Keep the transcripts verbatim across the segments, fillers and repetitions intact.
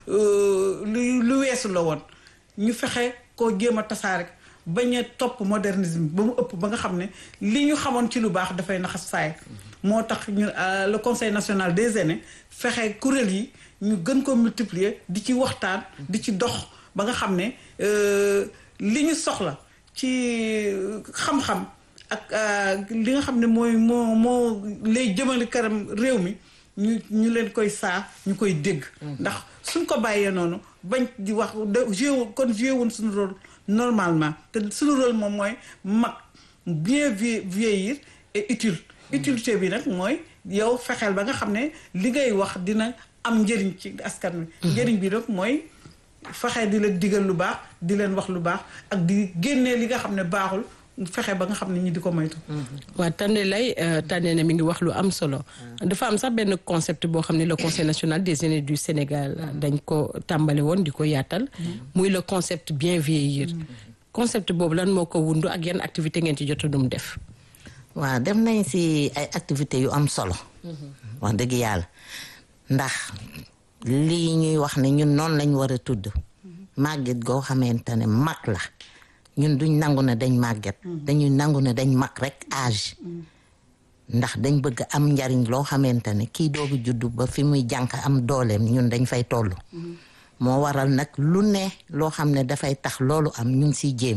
lu lu weesu la woon ñu fexe koo jéem a tasaare bañ a topp modernisme ba mu ëpp ba nga xam ne li ñu xamoon ci lu baax dafay naxas saay moo tax ñu le conseil national des aînés fexe kuréel yi ñu gën ko multiplier di ci waxtaan di ci dox ba nga xam ne li ñu soxla ci xam-xam ak li nga xam ne mooy moo moo lay jëmale kanam réew mi ñu ñu leen koy saa ñu koy dégg ndax suñ ko bàyyee noonu bañ di wax joué kon joué woon suñu rôle normalement te suñu rôle moom mooy mag bien vieillir et utile utilité bi nag mooy yow fexeel ba nga xam ne li ngay wax dina am njëriñ ci askan wi njëriñ bi nag mooy fexe di leen digal lu baax di leen wax lu baax ak di génnee li nga xam ne baaxul fexe ba nga xam ne ñi di ko moytu. waaw Tande lay Tande ne mi ngi wax lu am solo dafa am sax benn concept boo xam ne le conseil national des aînés du Sénégal dañ ko tàmbale woon di ko yaatal muy le concept bien vieillir concept boobu lan moo ko wundu ak yan activité ngeen ci jot a dum def. waaw def nañ si ay activités yu am solo. wax dëgg yàlla ndax lii ñuy wax ne ñun noonu lañ war a tudd màgget goo xamante ne mag la. ñun duñ nangu ne dañ màgget dañuy nangu ne dañ mag rek âge ndax dañ bëgg am njariñ loo xamante ne kii doogu juddu ba fi muy jànk am dooleem ñun dañ fay toll moo waral nag lu ne loo xam ne dafay tax loolu am ñu ngi siy jéem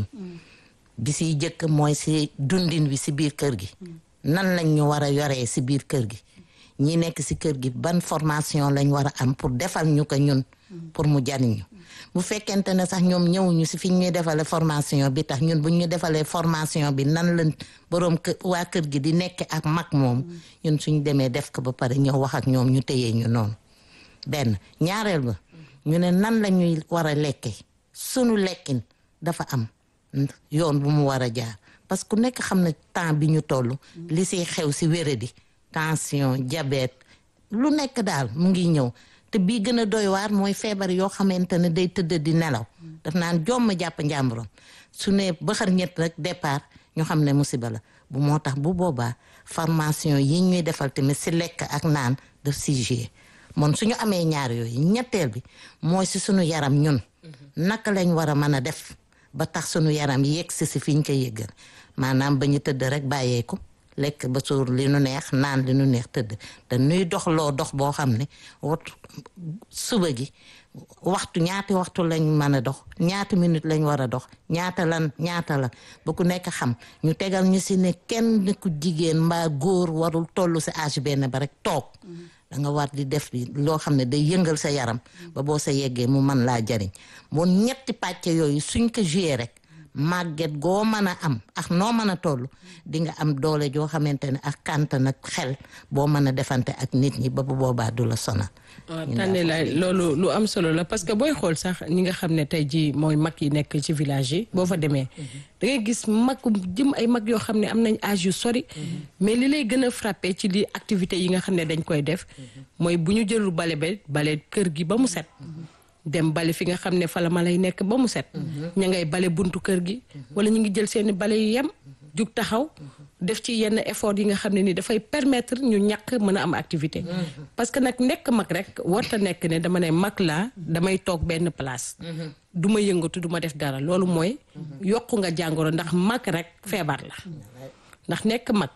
bi siy jëkk mooy si dundin wi si biir kër gi nan lañ ñu war a yoree si biir kër gi ñi nekk si kër gi ban formation lañ war a am pour defal ñu ko ñun pour mu jariñu bu fekkente ne sax ñoom ñëwuñu si fi ñuy defalee formation bi tax ñun bu ñu defalee formation bi nan lañ boroom kër waa kër gi di nekk ak mag moom ñun suñ demee def ko ba pare ñëw wax ak ñoom ñu téyee ñu noonu benn ñaareel ba ñu ne nan la ñuy war a lekkee sunu lekkin dafa am yoon bu mu war a jaar parce que ku nekk xam ne temps bi ñu toll li siy xew si wéradi tension diabète lu nekk daal mu ngi ñëw te bii gën a doy waar mooy feebar yoo xamante ne day tëdd di nelaw daf naan jomm jàpp njàmburam su ne ba xar ñett rek départ ñu xam ne musiba la bu moo tax bu boobaa formation yi ñuy defal tamit si lekk ak naan daf si jouer moom suñu amee ñaar yooyu ñetteel bi mooy si suñu yaram ñun naka lañ war a mën a def ba tax suñu yaram yegg si si fiñ ko yëggal maanaam ba ñu tëdd rek bàyyeeku lekk ba suur li nu neex naan li nu neex tëdd te nuy dox loo dox boo xam ne wat suba gi waxtu ñaati waxtu lañ mën a dox ñaati minute lañ war a dox ñaata lan ñaata lan ba ku nekk xam ñu tegal ñu si ne kenn ku jigéen mbaa góor warul toll si âge benn ba rek toog da nga war di def loo xam ne day yëngal sa yaram ba boo sa yeggee mu mën laa jariñ bon ñetti pàcc yooyu suñ ko joué rek màgget goo mën a am ak noo mën a toll di nga am doole joo xamante ne ak kàntan ak xel boo mën a defante ak nit ñi ba bu boobaa du la sonal. tànne la loolu lu am solo la parce que booy xool sax ñi nga xam ne tey jii mooy mag yi nekk ci village yi boo fa demee da ngay gis mag jëm ay mag yoo xam ne am nañ âge yu sori mais li lay gën a frappé ci li activité yi nga xam ne dañ koy def mooy bu ñu jëlul bale ba bale kër gi ba mu set dem bale fi nga xam ne fa la ma lay nekk ba mu set ña ngay bale buntu kër gi wala ñu ngi jël seeni bale yu yem jug taxaw def ci yenn effort yi nga xam ne ni dafay permettre ñu ñàkk mën a am activité parce que nag nekk mag rek warta nekk ne dama ne mag laa damay toog benn place du ma yëngatu du ma def dara loolu mooy yokku nga jàngoro ndax mag rek feebar la ndax nekk mag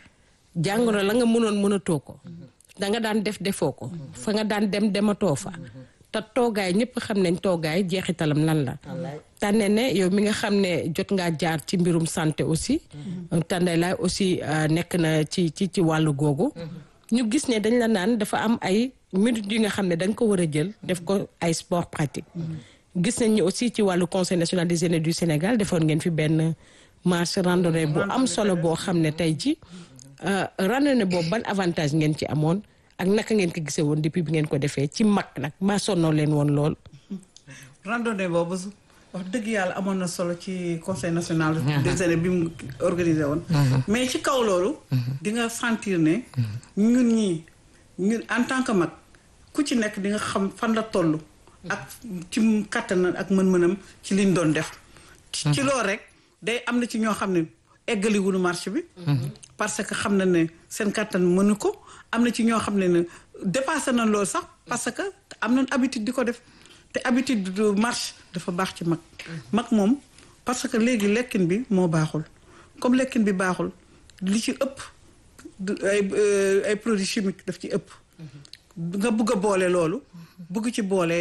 jàngoro la nga mënoon mënatoo ko da nga daan def defoo ko fa nga daan dem dematoo fa te toogaay ñëpp xam nañ toogaay jeexitalam lan la tànne ne yow mi nga xam ne jot ngaa jaar ci mbirum santé aussi tànne laay aussi nekk na ci ci ci wàllu googu ñu gis ne dañ la naan dafa am ay minutes yi nga xam ne dañ ko war a jël def ko ay sport pratique gis nañ ni aussi ci wàllu conseil national des aînés du Sénégal defoon ngeen fi benn marche randonnée bu am solo boo xam ne tey ji randonnée boobu ban avantage ngeen ci amoon ak naka ngeen ko gisee woon depuis bi ngeen ko defee ci mag nag maa sonnoo leen woon lool. randonnée boobu wax dëgg yàlla amoon na solo ci conseil national des aînés bi mu organisé woon. mais ci kaw loolu. di nga sentir ne. ñun ñii ñun en tant que mag ku ci nekk di nga xam fan la toll. ak ci kattan ak mën-mënam ci liñ doon def. ci loolu rek day am na ci ñoo xam ne eggali wuñu marché bi. parce que xam na ne seen kattan mënu ko. am na ci ñoo xam ne ne dépassé na loolu sax parce que am nañ habitude di ko def te habitude de marche dafa baax ci mag mag moom parce que léegi lekkin bi moo baaxul comme lekkin bi baaxul li ci ëpp ay ay produits chimiques daf ci ëpp nga bëgg a boole loolu bëgg ci boole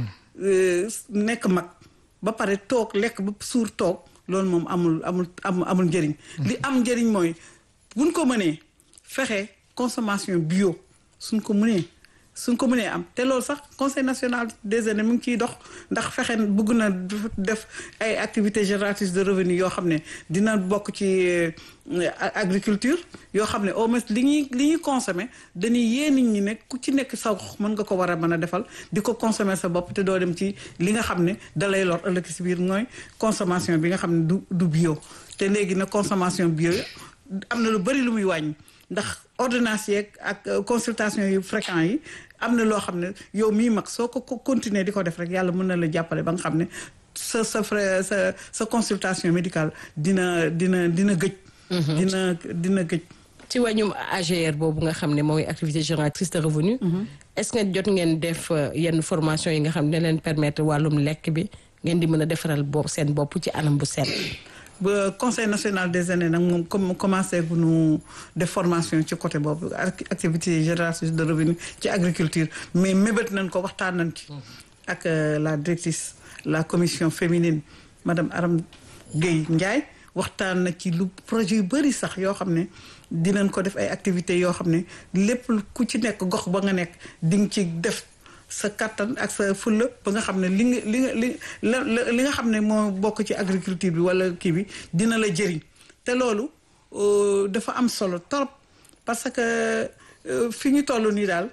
nekk mag ba pare toog lekk ba suur toog loolu moom amul amul amul njëriñ li am njëriñ mooy buñ ko mënee fexe consommation bio suñ ko mënee suñ ko mënee am te loolu sax conseil national des aînés mu ngi ciy dox ndax fexe bëgg na def ay activités génératrices de revenus yoo xam ne dina bokk ci agriculture yoo xam ne au moins li ñuy li ñuy consommer dañuy yee nit ñi ne ku ci nekk sa gox mën nga ko war a mën a defal di ko consommer sa bopp te doo dem ci li nga xam ne da lay lor ëllëg si biir mooy consommation bi nga xam ne du du bio te léegi nag consommation bio am na lu bari lu muy wàññi ndax ordonnance yeeg ak consultation yu fréquent yi am na loo xam ne yow mii mag soo ko continuer di ko def rek yàlla mën na la jàppale ba nga xam ne sa sa fra sa sa consultation médicale dina dina dina gëj dina dina gëj ci wàññum A G R boobu nga xam ne mooy activité génératrice de revenu est-ce que jot ngeen def yenn formation yi nga xam ne leen permettre wàllum lekk bi ngeen di mën a defaral bopp seen bopp ci anam bu set ba conseil national des aînés nag moom comme commencé gu nu def formation ci côté boobu activité génératrice de revenu ci agriculture mais mébét nañ ko waxtaan nañ ci ak la directrice la commission féminine madame Aram Gueye Ndiaye waxtaan na ci lu projet yu bëri sax yoo xam ne dinañ ko def ay activités yoo xam ne lépp ku ci nekk gox ba nga nekk di nga ci def sa kattan ak sa fulla ba nga xam ne li nga li nga li li nga xam ne moo bokk ci agriculture bi wala kii bi dina la jëriñ te loolu dafa am solo trop parce que fi ñu toll nii daal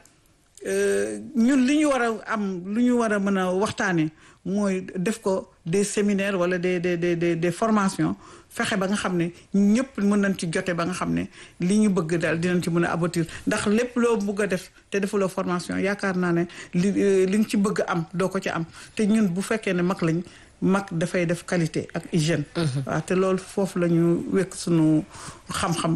ñun li ñu war a am lu ñu war a mën a waxtaanee mooy def ko des séminaires wala des des des des formations fexe ba nga xam ne ñëpp mën nañ ci jote ba nga xam ne li ñu bëgg daal dinañ ci mën a aboutir ndax lépp loo bëgg a def te defuloo formation yaakaar naa ne li li nga ci bëgg am doo ko ci am te ñun bu fekkee ne mag lañ mag dafay def qualité ak hygiène. waaw te loolu foofu la ñu wekk sunu xam-xam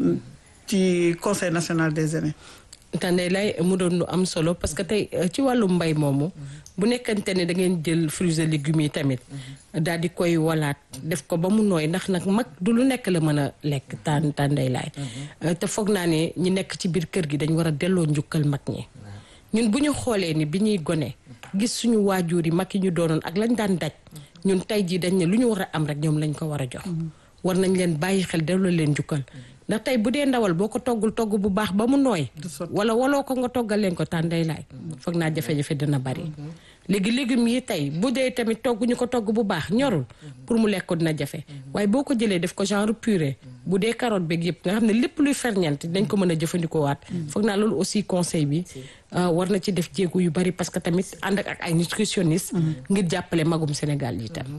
ci conseil national des aînés. Tandey lay mu doon lu am solo parce que tey ci wàllu mbay moomu bu nekkante ne da ngeen jël fruits et légumes yi tamit daal di koy walaat def ko ba mu nooy ndax nag mag du lu nekk la mën a lekk tan Tandey lay te foog naa ne ñi nekk ci biir kër gi dañ war a delloo njukkal mag ñi ñun bu ñu xoolee ni bi ñuy gone gis suñu waajur yi mag yi ñu doonoon ak lañ daan daj ñun tey jii dañ ne lu ñu war a am rek ñoom lañ ko war a jox war nañ leen bàyyi xel delloo leen njukkal ndax tey bu dee ndawal boo ko toggul togg bu baax ba mu nooy wala waloo ko nga toggal leen ko Tandey laay foog naa jafe-jafe dina bari léegi légumes yi tey bu dee tamit togg ñu ko togg bu baax ñorul pour mu lekk ko dina jafe waaye boo ko jëlee def ko genre purée bu dee carotte beeg yëpp nga xam ne lépp luy ferñeent dañ ko mën a jëfandikoo waat foog naa loolu aussi conseil bi war na ci def jéego yu bari parce que tamit ànd ak ay nutritionniste ngir jàppale magum Sénégal yi tam.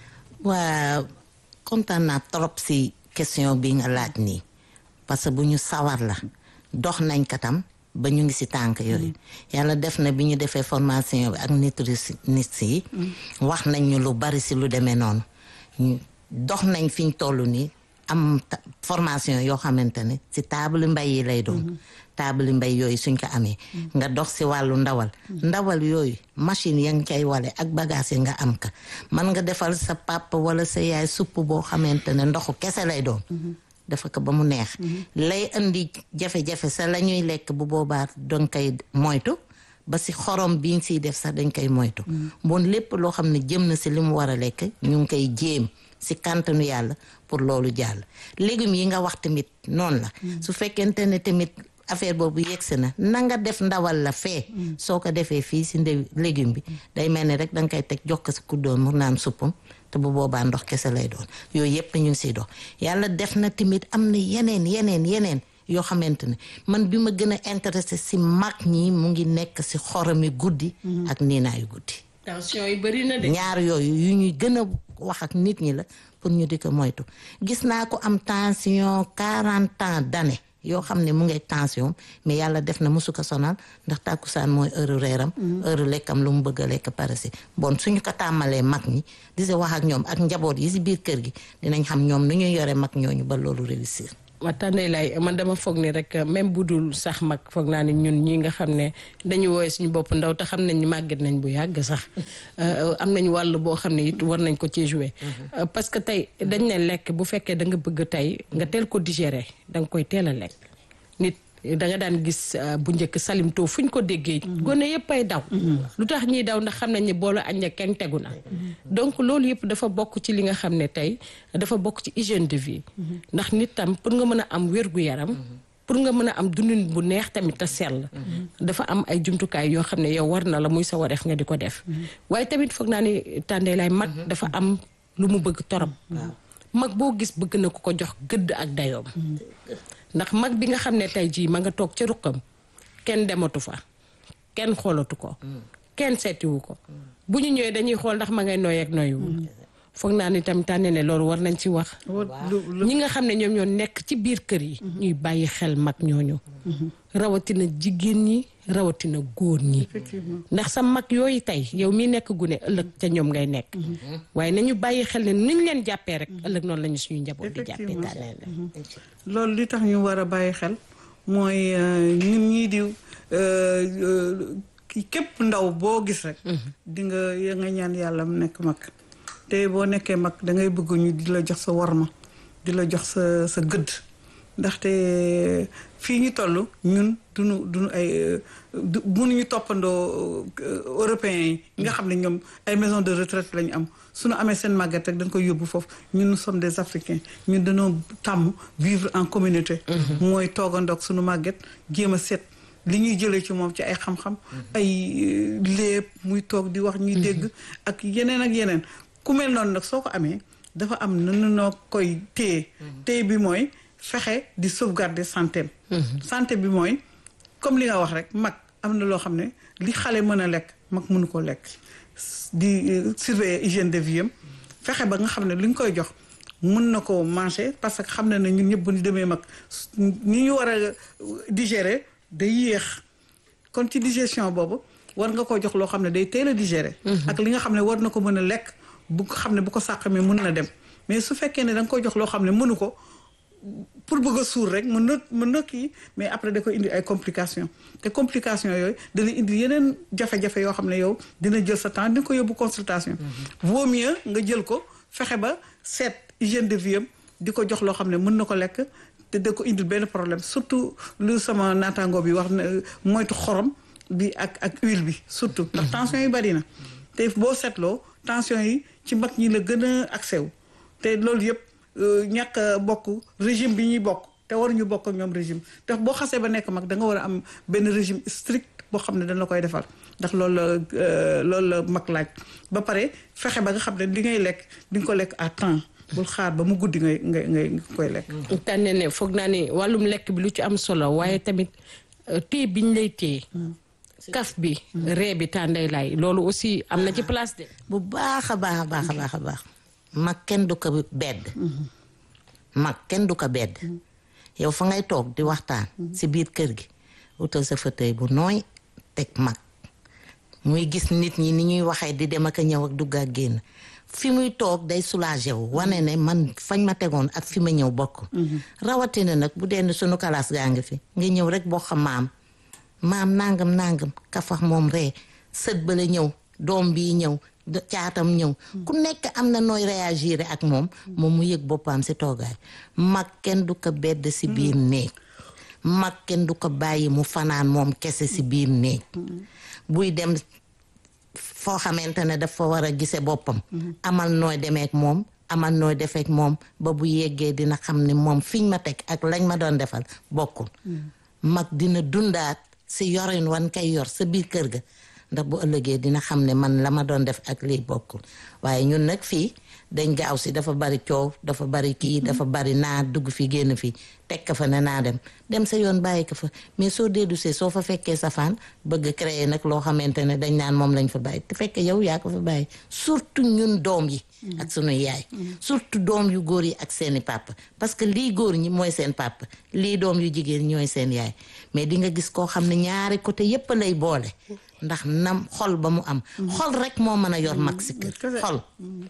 waa kontaan naa trop si question bi nga laaj nii parce que bu ñu sawar la dox nañ katam ba ñu ngi si tànk yooyu yàlla def na bi ñu defee formation bi ak nutritionniste yi wax nañ ñu lu bari si lu demee noonu dox nañ fi ñu toll nii am formation yoo xamante ne si table mbay yi lay doon table mbay yooyu suñ ko amee nga dox si wàllu ndawal ndawal yooyu machine ya nga cay wale ak bagage yi nga am ka man nga defal sa papa wala sa yaay supp boo xamante ne ndoxu kese lay doon dafa ko ba mu neex lay indi jafe-jafe sa la ñuy lekk bu boobaa danga koy moytu ba si xorom biñ siy def sax dañ koy moytu bon lépp loo xam ne jëm na si li mu war a lekk ñu ngi koy jéem si kàntanu yàlla pour loolu jàll légumes yi nga wax tamit noonu la su fekkente ne tamit affaire boobu yegsi na na nga def ndawal la fee soo ko defee fii si ndew légume bi day mel ni rek danga koy teg jox ko si kuddoon mu naan suppam te bu boobaa ndox kese lay doon yooyu yépp ñu ngi siy dox yàlla def na tamit am na yeneen yeneen yeneen yoo xamante ne man bi ma gën a intéressé si mag ñi mu ngi nekk si xoromi guddi ak niinaayu guddi tension yi bari na de ñaar yooyu yu ñuy gën a wax ak nit ñi la pour ñu di ko moytu gis naa ko am tension quarante ans d'année yoo xam ne mu ngay tension mais yàlla def na musu ko sonal ndax tàkkusaan mooy heure reeram heure lekkam lu mu bëgg a lekk pare si bon suñu ko tàmmalee mag ñi di si wax ak ñoom ak njaboot yi si biir kër gi dinañ xam ñoom nu ñuy yore mag ñooñu ba loolu réussir waxtaanee lay man dama foog ni rek même bu dul sax mag foog naa ne ñun ñi nga xam ne dañu woowee suñu bopp ndaw te xam nañ ni màgget nañ bu yàgg sax am nañ wàll boo xam ne it war nañ ko ci jouer parce que tey dañ ne lekk bu fekkee da nga bëgg tey nga teel ko digérer da nga koy teel a lekk nit da nga daan gis bu njëkk salimto fu ñu ko déggee gone yëpp ay daw lu tax ñiy daw ndax xam nañ ne boolu añ na kenn tegu na donc loolu yëpp dafa bokk ci li nga xam ne tey dafa bokk ci hygiène de vie ndax nit tam pour nga mën a am wér-gu-yaram pour nga mën a am dundin bu neex tamit te sell dafa am ay jumtukaay yoo xam ne yow war na la muy sa wareef nga di ko def waaye tamit foog naa ni tàndee lay mag dafa am lu mu bëgg torop mag boo gis bëgg na ko ko jox gëdd ak dayoom ndax mag bi nga xam ne tey jii ma nga toog ca ruqam kenn dematu fa kenn xoolatu ko kenn seetiwu ko bu ñu ñëwee dañuy xool ndax ma ngay nooy ak nooyiwu foog naa ni tam tànne ne loolu war nañ ci wax ñi nga xam ne ñoom ñoo nekk ci biir kër yi ñuy bàyyi xel mag ñooñu rawatina jigéen ñi rawatina góor ñi ndax sa mag yooyu tey yow mi nekk gune ëllëg ca ñoom ngay nekk waaye nañu bàyyi xel ne nuñ leen jàppee rek ëllëg noonu lañu suñu njaboot di jàppee tànne la loolu li tax ñu war a bàyyi xel mooy ñun ñii di képp ndaw boo gis rek di nga ya nga ñaan yàlla mu nekk mag te boo nekkee mag da ngay bëgg ñu di la jox sa worma di la jox sa sa gëdd ndaxte fii ñu toll ñun duñu duñu ay mënuñu toppandoo européens yi nga xam ne ñoom ay maison de retraite lañu am suñu amee seen màgget rek dañ koy yóbbu foofu ñun nous sommes des africains ñun dañoo tàmm vivre en communauté mooy toogandoog suñu màgget jéem a seet li ñuy jëlee ci moom ci ay xam-xam ay léeb muy toog di wax ñuy dégg ak yeneen ak yeneen ku mel noonu nag soo ko amee dafa am nanu noo koy téye téye bi mooy fexe di sauvegarder santé santé bi mooy comme li nga wax rek mag am na loo xam ne li xale mën a lekk mag mënu ko lekk di surveiller hygiène de vie am fexe ba nga xam ne li nga koy jox mën na ko manger parce que xam na ne ñun ñëpp bu ñu demee mag ni ñu war a digérer day yéex kon ci digestion boobu war nga ko jox loo xam ne day teel a digérer ak li nga xam ne war na ko mën a lekk bu ko xam ne bu ko sàqamee mën na dem mais su fekkee ne da nga koy jox loo xam ne mënu ko pour bëgg a suur rek mën na mën na kii mais après da koy indi ay complications te complications yooyu dana indi yeneen jafe-jafe yoo xam ne yow dina jël sa temps dina ko yóbbu consultation vaut mieux nga jël ko fexe ba seet hygiène de vie am di ko jox loo xam ne mën na ko lekk te da ko indil benn problème surtout lu sama naataango bi wax ne moytu xorom bi ak ak huile bi surtout ndax tension yi bari na te boo seetloo tension yi ci mag ñi la gën a accès wu te loolu yëpp ñàkk bokk régime bi ñuy bokk te waruñu bokk ak ñoom régime te boo xasee ba nekk mag da nga war a am benn régime strict boo xam ne dañ la koy defal ndax loolu la loolu la mag laaj ba pare fexe ba nga xam ne li ngay lekk di nga ko lekk à temps bul xaar ba mu guddi ngay ngay ngay koy lekk. tànne ne foog naa ni wàllum lekk bi lu ci am solo waaye tamit téye biñ lay téye. kaf bi ree bi tànday laay loolu aussi am na ci place de. bu baax a baax a baax a baax a baax mag kenn du ko bedd. mag kenn du ko bedd. yow fa ngay toog di waxtaan. si biir kër gi wutal sa fauteuil bu nooy teg mag muy gis nit ñi ni ñuy waxee di dem ak a ñëw ak dugg ak génn. fi muy toog day soulagé wu wane ne man fañ ma tegoon ak fi ma ñëw bokk. rawatina nag bu dee sunu kalaas gaa ngi fi nga ñëw rek bokk maam maam nangam nangam kafax moom ree sët ba la ñëw doom bii ñëw caatam ñëw. ku nekk am na nooy réagir ak moom moom mu yëg boppam si toogaay mag kenn du ko bedd si biir néeg mag kenn du ko bàyyi mu fanaan moom kese si biir néeg buy dem. foo xamante ne dafa war a gise boppam amal nooy demeek moom amal nooy defeek moom ba bu yeggee dina xam ne moom fiñ ma teg ak lañ ma doon defal bokkul mag dina dundaat si yorin wan kay yor sa biir kër ga ndax bu ëllëgee dina xam ne man la ma doon def ak lii bokkul waaye ñun nag fii dañ gaaw si dafa bari coow dafa bari kii dafa bari naa dugg fi génn fi teg ka fa ne naa dem dem sa yoon bàyyi ko fa mais soo déedusee soo fa fekkee safaan bëgg créer nag loo xamante ne dañ naan moom lañ fa bàyyi te fekkee yow yaa ko fa bàyyi surtout ñun doom yi ak sunuy yaay surtout doom yu góor yi ak seeni papa parce que lii góor ñi mooy seen papa lii doom yu jigéen ñooy seen yaay mais di nga gis koo xam ne ñaari côté yépp lay boole ndax nam xol ba mu am xol rek moo mën a yor mag si kër xol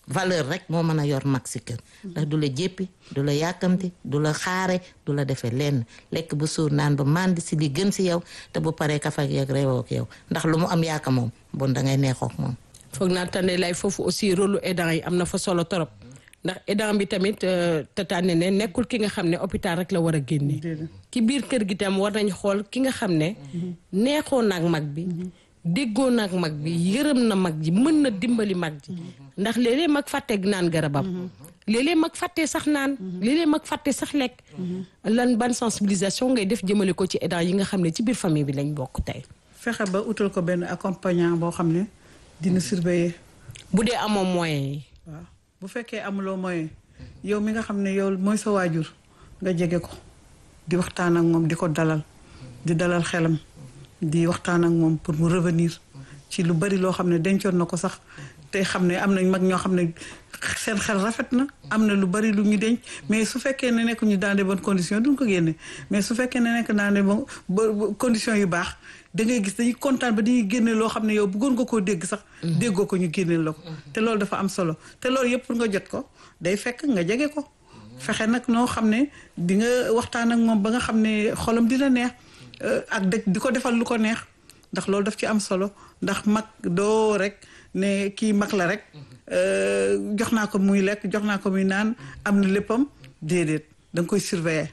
valeur rek moo mën a yor mag si kër ndax du la jéppi du la yàkkamti du la xaare du la defee lenn lekk bu suur naan ba màndi si li gën si yow te bu paree kaf ak yeeg réewoo ak yow ndax lu mu am yaaka moom bon dangay neexoo ak moom. foog naa tane lay foofu aussi rôle lu aidant yi am na fa solo torop ndax aidant bi tamit tataane ne nekkul ki nga xam ne hôpital rek la war a génne ci biir kër gi tam war nañ xool ki nga xam ne neexoo naag mag bi déggoo naag mag bi yërëm na mag ji mën na dimbali mag ji ndax léeg-léeg mag fàtte naan garabam léeg-léeg mag fàtte sax naan léeg-léeg mag fàtte sax lekk lan ban sensibilisation ngay def jëmale ko ci aidant yi nga xam ne ci biir famille bi lañ bokk tey. fexe ba utal ko benn accompagnant boo xam ne dina surveiller. bu dee amoo moyen yi. waaw bu fekkee amuloo moyen yow mi nga xam ne yow mooy sa waajur nga jege ko di waxtaan ak moom di ko dalal di dalal xelam di waxtaan ak moom pour mu revenir ci lu bari loo xam ne dencoon na ko sax te xam ne am nañ mag ñoo xam ne seen xel rafet na am na lu bari lu ñu denc mais su fekkee ne nekk ñu dans de bonnes conditions duñ ko génne mais su fekkee ne nekk dans de bonnes conditions yu baax da ngay gis dañuy kontaan ba dañuy génne loo xam ne yow bëggoon nga koo dégg sax déggoo ko ñu génneel la ko te loolu dafa am solo te loolu yëpp pour nga jot ko day fekk nga jege ko fexe nag noo xam ne di nga waxtaan ak moom ba nga xam ne xolam dina neex ak dëgg di ko defal lu ko neex ndax loolu daf ci am solo ndax mag doo rek ne kii mag la rek jox naa ko muy lekk jox naa ko muy naan am na léppam déedéet da nga koy surveiller.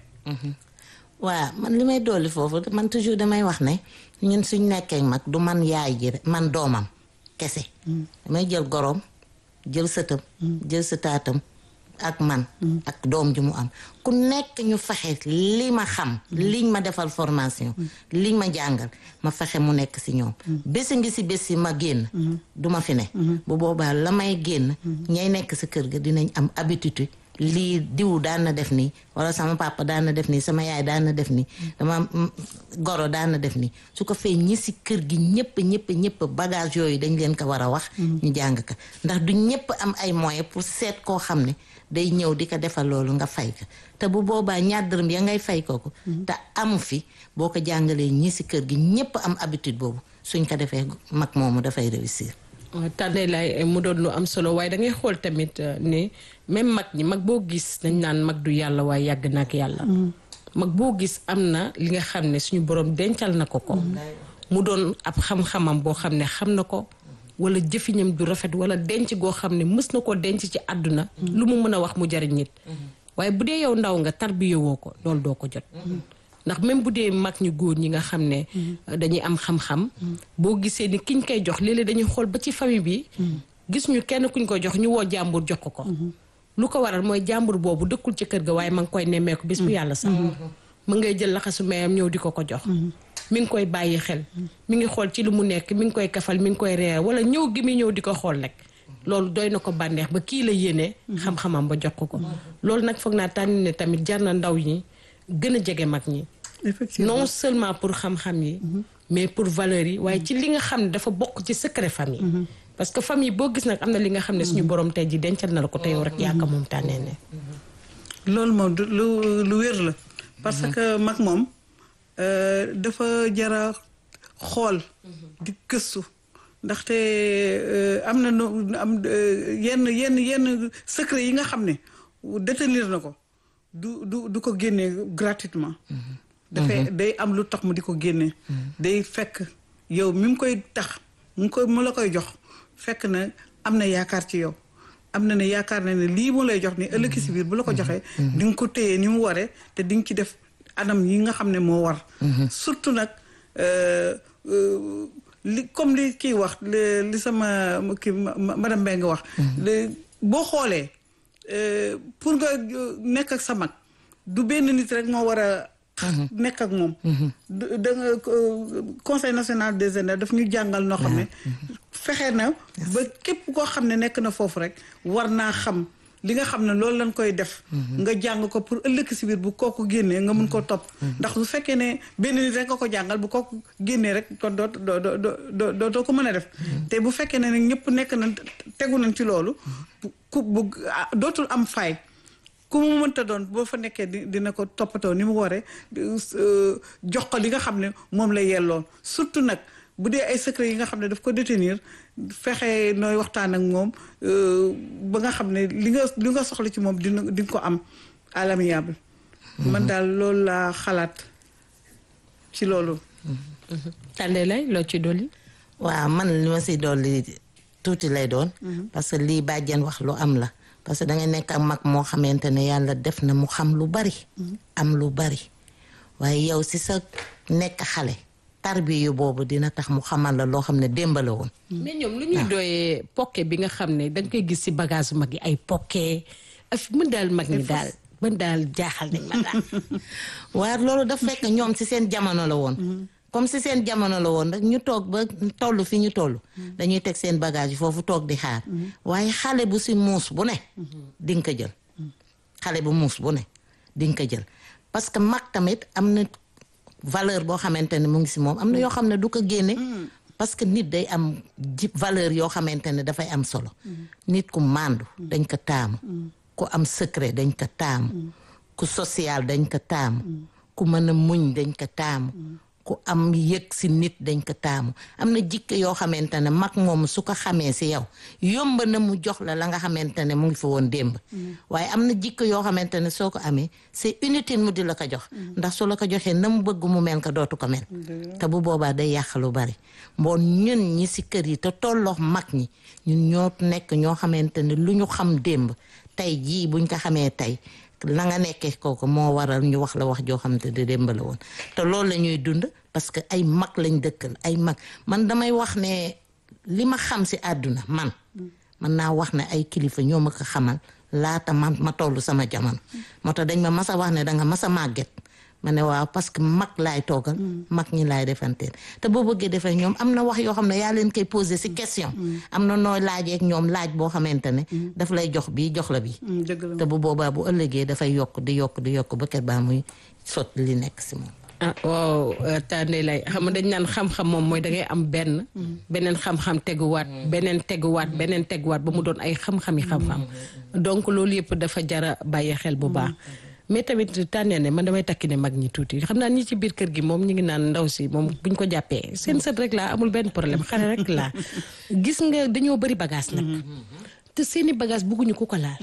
waaw man li may dolli foofu man toujours damay wax ne ñun suñ nekkee mag du man yaay ji man doomam kese. damay jël goroom jël sëtam. jël sëtaatam ak man. ak doom ji mu am ku nekk ñu fexe li ma xam. liñ ma defal formation. liñ ma jàngal ma fexe mu nekk si ñoom. bési ngi si bés si ma génn. du ma fi ne. bu boobaa la may génn. ñay nekk si kër ga dinañ am habitude. lii diw daan na def nii wala sama papa daan na def nii sama yaay daan na def nii dama goro daan na def nii su ko fee ñi si kër gi ñëpp ñëpp ñëpp bagage yooyu dañ leen ko war a wax ñu jàng ko ndax du ñëpp am ay moyens pour seet koo xam ne day ñëw di ko defal loolu nga fay ko te bu boobaa ñaar dërëm ya ngay fay ko ko te amu fi boo ko jàngalee ñi si kër gi ñëpp am habitude boobu suñ ko defee mag moomu dafay réussir. tànnee lay mu doon lu am solo waaye da ngay xool tamit ne même mag ñi mag boo gis dañ naan mag du yàlla waaye yàgg na ak yàlla. mag boo gis am na li nga xam ne suñu borom dencal na ko ko. mu doon ab xam-xamam boo xam ne xam na ko wala jëfiñam du rafet wala denc goo xam ne mës na ko denc ci àdduna. lu mu mën a wax mu jariñ nit. waaye bu dee yow ndaw nga tarbiyewoo ko loolu doo ko jot. ndax même bu dee mag ñu góor ñi nga xam ne dañuy am xam-xam boo gisee ni kiñ koy jox léeg-léeg dañuy xool ba ci famille bi gis ñu kenn kuñ ko jox ñu woo jàmbur jox ko ko lu ko waral mooy jàmbur boobu dëkkul ci kër ga waaye ma ngi koy nemmeeku bis bu yàlla sax ma ngay jël laxasu mayam ñëw di ko ko jox mi ngi koy bàyyi xel mi ngi xool ci lu mu nekk mi ngi koy kafal mi ngi koy reer wala ñëw gi mi ñëw di ko xool rek loolu doy na ko bànneex ba kii la yéene xam-xamam ba jox ko ko loolu nag foog naa tànn ne tamit jar na ndaw ñi gën a jege mag ñi non seulement pour xam-xam yi mais pour valeurs yi waaye ci li nga xam ne dafa bokk ci secret famille parce que famille boo gis nag am na li nga xam ne suñu borom tey ji dencal na la ko te yow rek yaaka moom tànnee ne loolu moom lu lu wér la parce que mag moom dafa jara xool di gëstu ndaxte am na no am yenn yenn yenn secret yi nga xam ne détenir na ko du du du ko génnee gratuitement dafay day am lu tax mu di ko génne day fekk yow mi mu koy tax mu koy mu la koy jox fekk na am na yaakaar ci yow am na ne yaakaar na ne lii mu lay jox ni ëllëg si biir bu la ko joxee di nga ko téye ni mu waree te di nga ci def anam yi nga xam ne moo war surtout nag li comme li kii wax li sama kii madame Mbengue wax boo xoolee pour nga nekk ak sa mag du benn nit rek moo war a nekk ak moom da nga conseil national des aînés daf ñu jàngal noo xam ne fexe na ba képp koo xam ne nekk na foofu rek war naa xam li nga xam ne loolu lañ koy def nga jàng ko pour ëllëg si biir bu kooku génnee nga mun ko topp ndax bu fekkee ne benn nit rek nga ko jàngal bu kooku génnee rek kon doo doo doo doo doo ko mën a def te bu fekkee ne nag ñëpp nekk na tegu nañ ci loolu ku bu dootul am faay ku mu mënta doon boo fa nekkee di dina ko toppatoo ni mu waree jox ko li nga xam ne moom la yelloon surtout nag bu dee ay secret yi nga xam ne daf ko détenir fexe nooy waxtaan ak moom ba nga xam ne li nga li nga soxla ci moom dina di nga ko am à l'amiable. man daal loolu laa xalaat ci loolu. Tande lay loo ci dolli. waaw man li ma si dolli tuuti lay doon. parce que lii bàjjen wax lu am la. parce que da ngay nekk ak mag moo xamante ne yàlla def na mu xam lu bari. am lu bari waaye yow si sa nekk xale. tarbiyu boobu dina tax mu xamal la loo xam ne démb la woon. mais ñoom lu ñuy doyee pokke bi nga xam ne da nga koy gis si bagage mag yi ay pokke af mën daal mag ñi daal mën daal jaaxal nañ ma daal. waaye loolu daf fekk ñoom si seen jamono la woon. comme si seen jamono la woon rek ñu toog ba toll fi ñu toll. dañuy teg seen bagage yi foofu toog di xaar. waaye xale bu si muus bu ne. di nga ko jël. xale bu muus bu ne di nga ko jël parce que mag tamit am na. valeur boo xamante ne mu ngi si moom am na yoo xam ne du ko génne parce que nit day am ji valeur yoo xamante ne dafay am solo nit ku màndu dañ ko taamu ku am secret dañ ko taamu ku social dañ ko taamu ku mën a muñ dañ ko taamu ku am yëg si nit dañ ko taamu am na jikko yoo xamante ne mag moom su ko xamee si yow yomb na mu jox la la nga xamante ne mu ngi fa woon démb waaye am na jikko yoo xamante ne soo ko amee c'est inutile mu di la ko jox ndax su la ko joxee na mu bëgg mu mel ko dootu ko mel te bu boobaa day yàq lu bari mboon ñun ñi si kër yi te tolloo mag ñi ñun ñoo nekk ñoo xamante ne lu ñu xam démb tey jii buñ ko xamee tey la nga nekkee kooku moo waral ñu wax la wax joo xam te di démb la woon te loolu la ñuy dund parce que ay mag lañ dëkkal ay mag man damay wax ne li ma xam si àdduna man man naa wax ne ay kilifa ñoo ma ko xamal laata man ma toll sama jamono moo tax dañ ma mas a wax ne danga mas a màgget ma ne waaw parce que mag laay toogal mag ñi laay defanteel te boo bëggee defee ñoom am na wax yoo xam ne yaa leen koy posé si question am na nooy laajee ak ñoom laaj boo xamante ne daf lay jox bii jox la bii te bu boobaa bu ëllëgee dafay yokk di yokk di yokk ba ket baa muy sotti li nekk si moom ah waaw Tande lay xam nga dañ naan xam-xam moom mooy da ngay am benn beneen xam-xam teguwaat beneen teguwaat beneen teguwaat ba mu doon ay xam-xami xam-xam donc loolu yëpp dafa jara bàyyi xel bu baax mais tamit tànnee ne man damay takki ne mag ñi tuuti xam naa ñi ci biir kër gi moom ñu ngi naan ndaw si moom buñ ko jàppee seen sët rek laa amul benn problème xale rek laa gis nga dañoo bëri bagage nag te seeni bagage bugguñu ku ko laal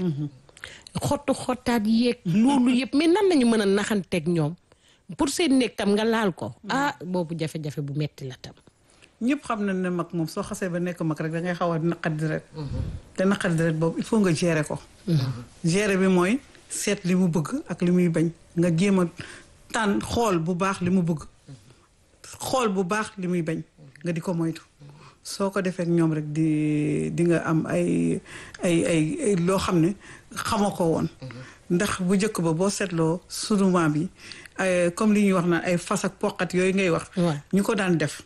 xottu xottaat yeeg loolu yëpp mais nan lañu mën a naxanteeg ñoom pour seen néeg tam nga laal ko ah boobu jafe-jafe bu metti la tam ñëpp xam nañ ne mag moom soo xasee ba nekk mag rek da ngay xaw a naqari deret te naqari deret boobu il faut nga gérer ko gérer bi mooy seet li mu bëgg ak li muy bañ nga jéem a tànn xool bu baax li mu bëgg xool bu baax li muy bañ nga di ko moytu soo ko defee ak ñoom rek di di nga am ay ay ay loo xam ne xamoo ko woon ndax bu njëkk ba boo seetloo sunu maam yi comme li ñuy wax naan ay fas ak poqat yooyu ngay wax ñu ko daan def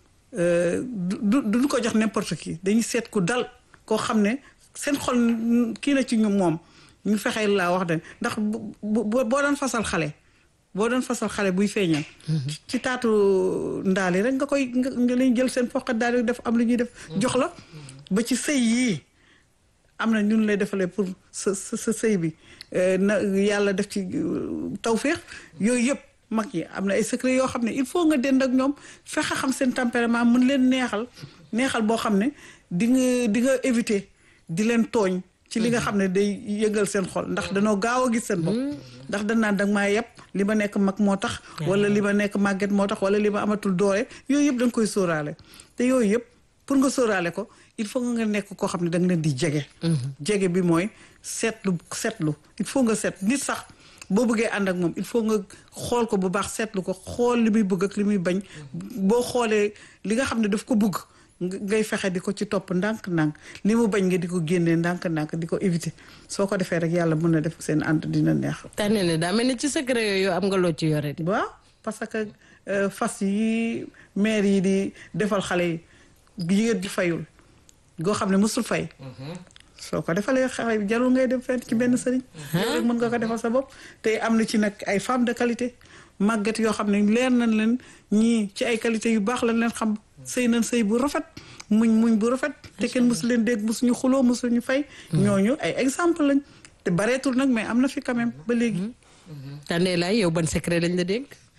du duñu ko jox n'importe qui dañuy seet ku dal koo xam ne seen xol kii na ci ñu moom ñu fexee laa wax de ndax boo doon fasal xale boo doon fasal xale buy feeñal ci taatu ndaali rek nga koy nga leen jël seen poqat daal di def am lu ñuy def jox la ba ci sëy yii am na ñun lay defalee pour sa sa sëy bi na yàlla def ci tawféex yooyu yëpp mag yi am na ay secret yoo xam ne il faut nga dend ak ñoom fexe xam seen tempérament mën leen neexal neexal boo xam ne di nga di nga éviter di leen tooñ ci li nga xam ne day yëngal seen xol ndax danoo gaaw a gis seen bopp ndax dañ naan danga maa yeb li ma nekk mag moo tax wala li ma nekk màgget moo tax wala li ma amatul doole yooyu yëpp da nga koy sóoraale te yooyu yëpp pour nga sóoraale ko il faut nga nekk koo xam ne da nga leen di jege jege bi mooy seetlu seetlu il faut nga seet nit sax boo bëggee ànd ak moom il faut nga xool ko bu baax seetlu ko xool li muy bëgg ak li muy bañ boo xoolee li nga xam ne daf ko bëgg ngay fexe di ko ci topp ndànk-ndànk li mu bañ nga di ko génnee ndànk-ndànk di ko éviter soo ko defee rek yàlla mën na def seen ànd dina neex. tànne ne daa mel ne ci secret yooyu am nga loo ci yore de. waaw parce que fas yi maire yi di defal xale yi jigéen di fayul goo xam ne mësul fay. soo ko defalee xale bi jarul ngay dem fenn ci benn sëriñ. yow rek mën nga ko defal sa bopp te am na ci nag ay femmes de qualité màgget yoo xam ne leer nañ leen ñii ci ay qualité yu baax lañ leen xam. sëy nañ sëy bu rafet muñ muñ bu rafet te kenn mësu leen dégg mësuñu xuloo mësuñu fay ñooñu ay exemple lañ te bareetul nag mais am na fi quand même ba léegi tànnee laay yow ban secret lañ la dénk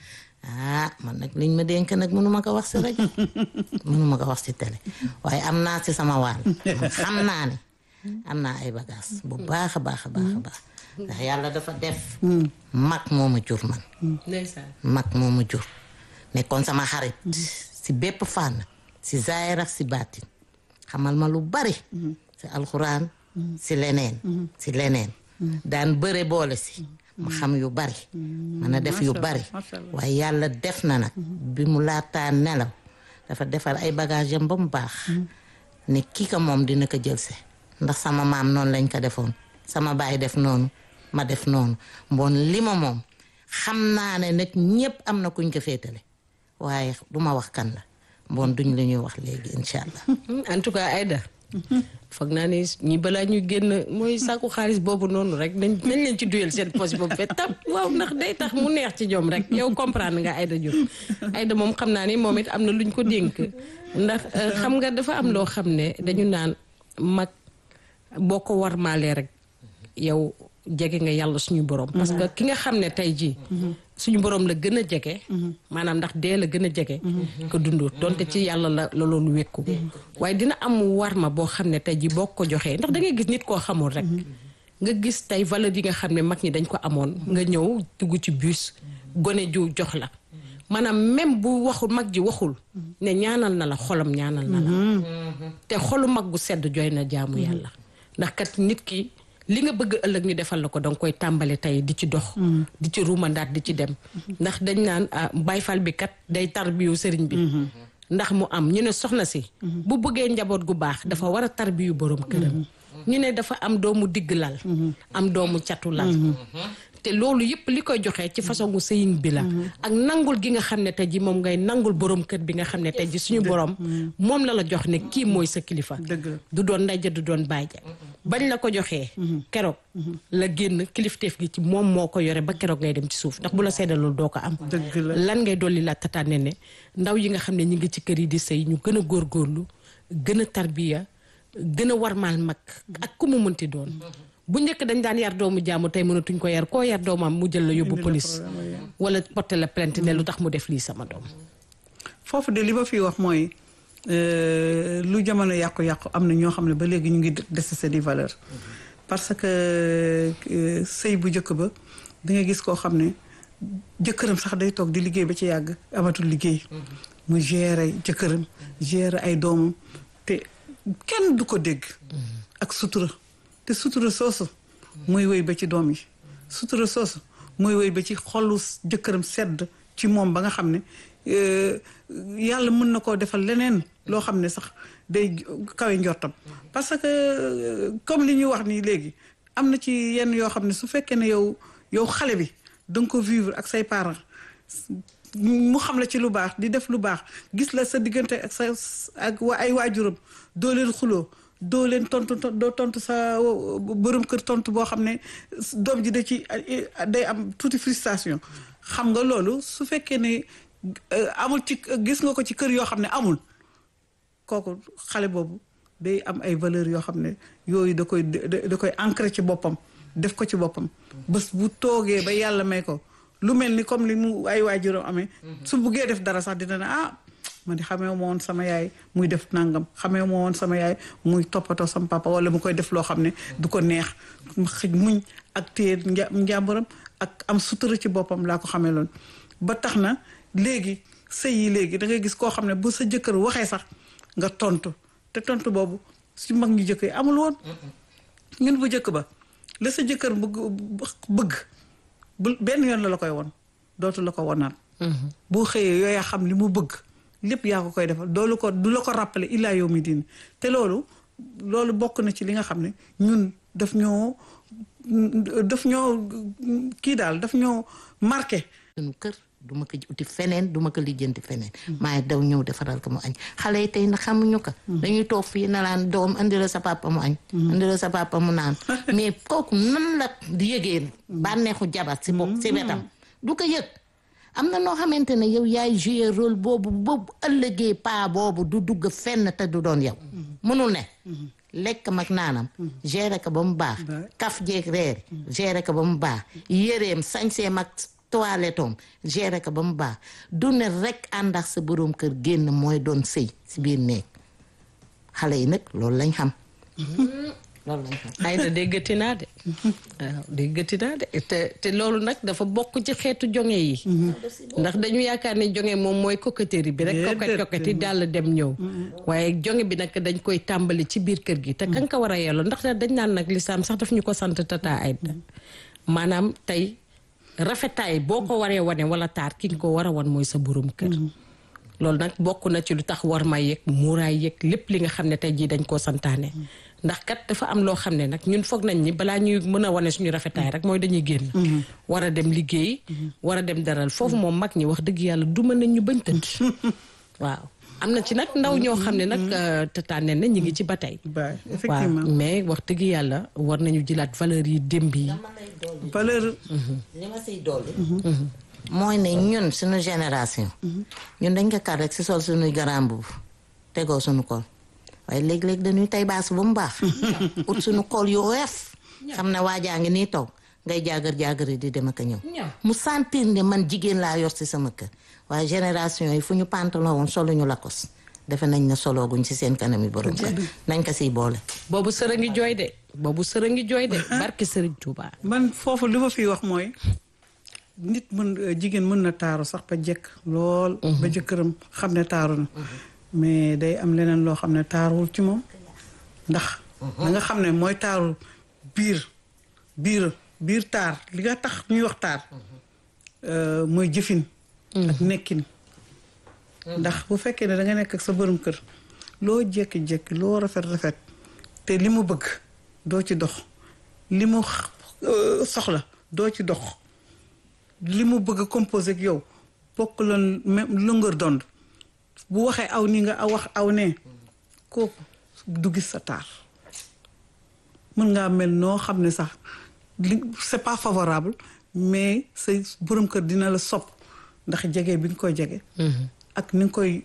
ah man nag liñ ma dénk nag mënuma ko wax si rajo mënuma ko wax si télé waaye am naa si sama wàll xam naa ne am naa ay bagages bu baax a baax a baax a baax ndax yàlla dafa def mag moo ma jur man ndeysaan mag moo ma jur nekkoon sama xarit si bépp fànn si zaahir ak si baatin xamal ma lu bari si alxuraan si leneen si leneen daan bëre boole si ma xam yu bari mën a def yu bari waaye yàlla def na nag bi mu laataa nelaw dafa defar ay bagage am ba mu baax ne kii ko moom dina ko jël se ndax sama maam noonu lañ ko defoon sama baay def noonu ma def noonu mbon li ma moom xam naa ne nag ñépp am na kuñ ko féetale waaye du ma wax kan la mbon duñ la ñuy wax léegi incha allah. en tout cas Aïda foog naa ni ñi balaa ñu génn mooy sàkku xaalis boobu noonu rek nañ nañ leen ci duyal seen poche boobu fe tam waaw ndax day tax mu neex ci ñoom rek yow comprendre nga Aïda Diop Aïda moom xam naa ni moom it am na luñ ko dénk ndax xam nga dafa am loo xam ne dañu naan mag boo ko war maalee rek yow jege nga yàlla suñu borom parce que ki nga xam ne tey jii suñu borom la gën a jege maanaam ndax dee la gën a jege ko dundoo donte ci yàlla la la loolu wekku waaye dina am war ma boo xam ne tey jii boo ko joxee ndax da ngay gis nit koo xamul rek nga gis tey valeur yi nga xam ne mag ñi dañ ko amoon nga ñëw dugg ci bus gone ju jox la maanaam même bu waxul mag ji waxul ne ñaanal na la xolam ñaanal na la te xolu mag bu sedd jooy na jaamu yàlla ndax kat nit ki li nga bëgg ëllëg ñu defal la ko danga koy tàmbale tey di ci dox di ci ruumandaat di ci dem ndax dañ naan bayfal bi kat day tarbiyu sëriñ bi ndax mu am ñu ne soxna si bu bëggee njaboot gu baax dafa war a tarbiyu borom këram ñu ne dafa am doomu digg lal am doomu catu lal te loolu yëpp li koy joxe ci façon gu sëyin bi la ak nangul gi nga xam ne tey ji moom ngay nangul borom kër bi nga xam ne tey ji suñu borom moom la la jox ne kii mooy sa kilifa du doon ndeyja du doon bàyja bañ la ko joxee keroog la génn kilifteef gi ci moom moo ko yore ba keroog ngay dem ci suuf ndax bu la seddalul doo ko am lan ngay dolli la tataane ne ndaw yi nga xam ne ñi ngi ci kër yi di sëy ñu gën a góorgóorlu gën a tarbiya gën a warmaal mag ak ku mu mënti doon bu njëkk dañ daan yar doomu jaamu tey mënatuñ ko yar koo yar doomam mu jël la yóbbu police wala porter la plainte ne lu tax mu def lii sama doom foofu de li ma fi wax mooy lu jamono yàqu-yàqu am na ñoo xam ne ba léegi ñu ngi des seeni valeur parce que sëy bu njëkk ba da nga gis koo xam ne jëkkëram sax day toog di liggéey ba ci yàgg amatul liggéey mu gérer jëkkëram gérer ay doomam te kenn du ko dégg ak sutura te sutura soosu mooy wéy ba ci doom yi sutura soosu mooy wéy ba ci xolu jëkkëram sedd ci moom ba nga xam ne yàlla mën na koo defal leneen loo xam ne sax day kawe njortam parce que comme li ñuy wax nii léegi am na ci yenn yoo xam ne su fekkee ne yow yow xale bi da nga ko vivre ak say parents mu xam la ci lu baax di def lu baax gis la sa diggante ak sa ak ay waajuram doo leen xuloo doo leen tontu doo tontu sa borom kër tontu boo xam ne doom ji da ci day am tuuti frustration xam nga loolu su fekkee ne amul ci gis nga ko ci kër yoo xam ne amul kooku xale boobu day am ay valeurs yoo xam ne yooyu da koy da koy ancré ci boppam def ko ci boppam bés bu toogee ba yàlla may ko lu mel ni comme li mu ay waajuram amee su buggee def dara sax dina ne ah man di xamee ma woon sama yaay muy def nangam xamee ma woon sama yaay muy toppatoo sama papa wala mu koy def loo xam ne du ko neex xëj muñ ak téye njàmburam ak am sutura ci boppam laa ko xamee loon ba tax na léegi sëy yi léegi da ngay gis koo xam ne bu sa jëkkër waxee sax nga tontu te tontu boobu su mag ñu jëkk yi amul woon ñun bu jëkk ba la sa jëkkër bëgg bëgg bu benn yoon la la koy won dootu la ko wonaat boo xëyee yooyaa xam li mu bëgg lépp yaa ko koy defal doolu ko du la ko rappeler illaa yow mi diin te loolu loolu bokk na ci li nga xam ne ñun daf ñoo daf ñoo kii daal daf ñoo marqué suñu kër duma ko uti feneen duma ko lijjanti feneen maay daw ñëw defaral ko mu añ xale yi tey na xamuñu ko dañuy toog fii na laan doom indi la sa papa mu añ indi la sa papa mu naan mais kooku nan la di yëgee bànneexu jabar si bopp si wetam du ko yëg am na noo xamante ne yow yaay jouer rôle boobu boobu ëllëgee paa boobu du dugg fenn te du doon yow mënul ne lekk mag naanam gérer ko ba mu baax kaf jeeg reer gérer ko ba mu baax yéreem sañsee mag toilette am gérer ko ba mu baax du ne rek ànd ak sa borom kër génn mooy doon sëy si biir néeg xale yi nag loolu lañ xam. loolu lañ xam. ay da déggati naa de waaw déggati naa de te te loolu nag dafa bokk ci xeetu jonge yi. ndax dañu yaakaar ne jonge moom mooy coquetterie bi rek. coquette coquette yi daal dem ñëw. waaye jonge bi nag dañ koy tàmbali ci biir kër gi. te kan ka war a yelloo ndax dañ naan nag lislaam sax daf ñu ko sant tata ay maanaam tey rafetaay boo ko waree wane wala taar ki nga ko war a wan mooy sa borom kër. loolu nag bokk na ci lu tax war ma yeeg muuraay yeeg lépp li nga xam ne tey jii dañ koo santaane. ndax kat dafa am loo xam ne nag ñun foog nañ ni balaa ñuy mën a wane suñu rafetaay rek mooy dañuy génn. war a dem liggéey. war a dem daral foofu moom mag ñi wax dëgg yàlla duma nañ ñu bañ tëdd. waaw am na ci nag ndaw ñoo xam ne nag tataane na ñu ngi ci ba tey. effectivement waaw mais wax dëgg yàlla war nañu jëlaat valeur yi démb yi. valeur. li ma siy dolli. mooy ne ñun suñu génération. ñun dañ ko kar rek si sol suñuy garam bu tegoo suñu kol waaye léeg-léeg dañuy tay baas ba mu baax. ut suñu kol yu oyof. xam ne waajaa ngi nii taw ngay jaagar jaagari di dem ak a ñëw. mu sentir ne man jigéen laa yor si sama kër waaye génération yi fu ñu pantalon woon solo ñu lakos defe nañ ne solooguñ ci seen kanam yi borom kër nañ ko siy boole. boobu sër a ngi jooy de boobu sër a ngi jooy de barki Sëriñ Tuuba. man foofu li ma fiy wax mooy. nit mën jigéen mën na taaru sax ba jekk lool. ba jëkkëram xam ne taaru na. mais day am leneen loo xam ne taaruwul ci moom. ndax. da nga xam ne mooy taaru biir biir biir taar li nga tax ñuy wax taar. mooy jëfin. ak nekkin. ndax bu fekkee ne da nga nekk ak sa borom kër. loo jékki-jékki loo rafet rafet te li mu bëgg doo ci dox li mu soxla doo ci dox. li mu bëgg a composé ak yow bokk la même longueur d'onde bu waxee aw nii nga aw wax aw ne kooku du gis sa taar mën ngaa mel noo xam ne sax li c'est pas favorable mais sa borom kër dina la sopp ndax jege bi nga koy jege. ak ni nga koy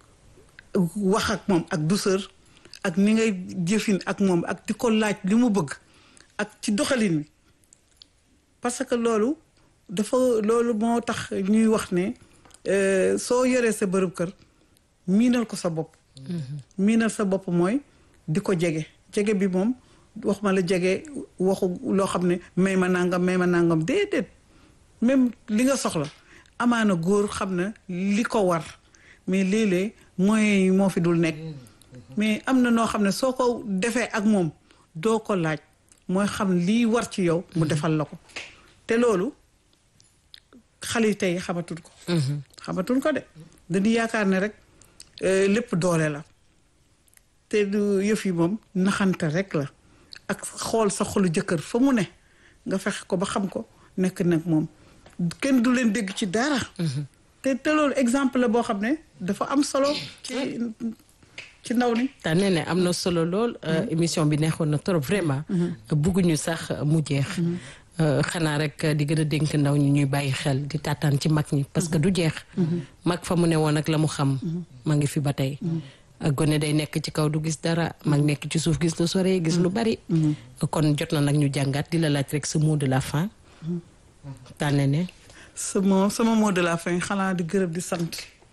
wax ak moom ak douceur ak ni ngay jëfin ak moom ak di ko laaj li mu bëgg ak ci doxalin wi parce que loolu. dafa loolu moo tax ñuy wax ne soo yoree sa bërëb kër miinal ko sa bopp. miinal sa bopp mooy di ko jege jege bi moom wax ma la jege waxu loo xam ne may ma nangam may ma nangam déedéet même li nga soxla amaana góor xam na li ko war mais léeg-léeg mooy moo fi dul nekk. mais am na noo xam ne soo ko defee ak moom doo ko laaj mooy xam lii war ci yow mu defal la ko te loolu. xale yi tey xamatul ko. xamatul ko de dañuy yaakaar ne rek lépp doole la te du yëf yi moom naxante rek la ak xool sa xolu jëkkër fa mu ne nga fexe ko ba xam ko nekk nag moom kenn du leen dégg ci dara. te te loolu exemple la boo xam ne dafa am solo ci ci ndaw ni. te nee ne am na solo lool. émission bi neexoon na trop vraiment. bugguñu sax mu jeex. xanaa rek di gën a dénk ndaw ñi ñuy bàyyi xel di taataan ci mag ñi parce que du jeex. mag fa mu ne woon ak la mu xam. ma ngi fi ba tey. gone day nekk ci kaw du gis dara mag nekk ci suuf gis lu sore gis lu bari. kon jot na nag ñu jàngaat di la laaj rek sa mot de la fin. tànne ne. sama sama mot de la fin xanaa di gërëm di sant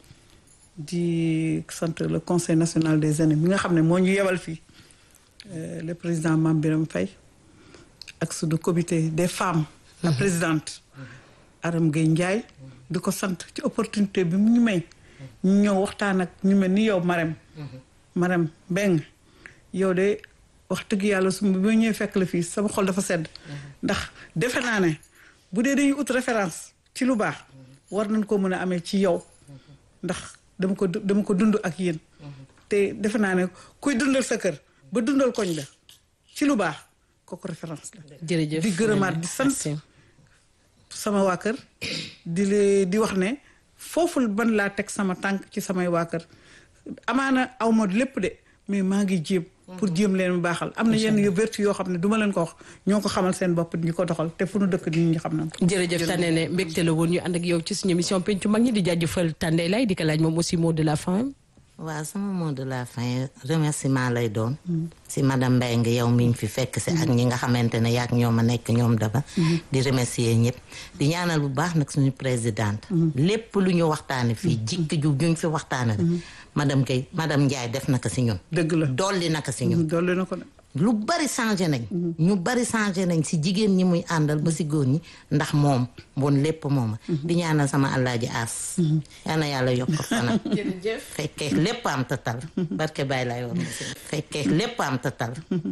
di sant le conseil national des aînés mi nga xam ne moo ñu yebal fii le président Mame Birame Faye. ak suñu comité des femmes. la présidente. Aram Gueye Ndiaye. di ko sant ci opportunité bi mu ñu may. ñu ñëw waxtaan ak ñu mel ni yow Marème. Marème Mbeng yow de wax dëgg yàlla su ma ñëwee fekk la fii sama xol dafa sedd. ndax defe naa ne bu dee dañuy ut référence ci lu baax. war nañ ko mën a amee ci yow. ndax dama ko dama ko dund ak yéen. te defe naa ne kuy dundal sa kër ba dundal koñ la ci lu baax. kooku référence la. jërëjëf di gërëmaat di sant sama waa kër di le di wax ne foofu ban laa teg sama tànk ci samay waa kër amaana aw ma lépp de mais maa ngi jéem. pour jéem leen baaxal am na yenn yu vertu yoo xam ne duma leen ko wax ñoo ko xamal seen bopp ñu ko doxal te fu nu dëkk nit ñi xam nañ ko. jërëjëf Tandé ne mbégte la woon ñu ànd ak yow ci suñu émission pencu mag ñi di jaajëfal Tandé lay di ko laaj moom aussi mot de la fin. waaw sama mot de la fin remerciement lay doon si madame Mbengue yow miñ fi fekk si ak ñi nga xamante ne yaak ñoom a nekk ñoom dafa di remercier ñëpp di ñaanal bu baax nag suñu présidente lépp lu ñu waxtaane fii jikki ju juñ fi waxtaane rek madame Guèye madame Ndiaye def na ko si ñun dëgg la dolli na ko si ñun dolli na ko de lu bari changé nañ ñu bari changé nañ si jigéen ñi muy àndal ba si góor ñi ndax moom bon lépp mooma di ñaanal sama àllaaji aas yal na yàlla yokk fanam fekkee lépp am tatal barke Baye lay wax fekkee lépp am tatal